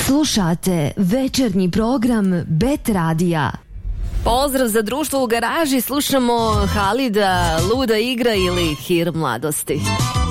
Slušate večernji program Bet Radija. Pozdrav za društvo u garaži, slušamo Halida, Luda igra ili Hir mladosti.